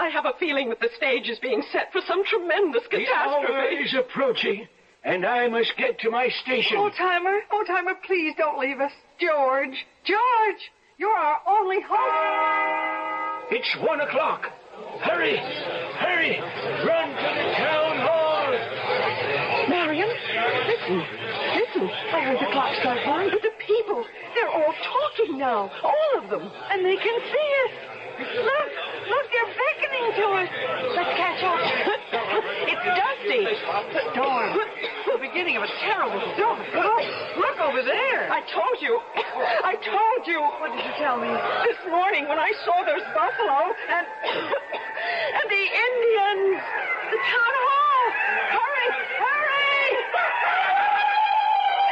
I have a feeling that the stage is being set for some tremendous catastrophe. The hour is approaching, and I must get to my station. Old-timer, please don't leave us. George, you're our only hope. It's 1 o'clock. Hurry, run to the town hall. Marion, listen. I heard the clock start going, but the people, they're all talking now. All of them. And they can see us. Look, they're beckoning to us. Let's catch up. It's Dusty. The storm. The beginning of a terrible storm. Look over there. I told you. What did you tell me? This morning when I saw those buffalo and the Indians. The town hall. Hurry.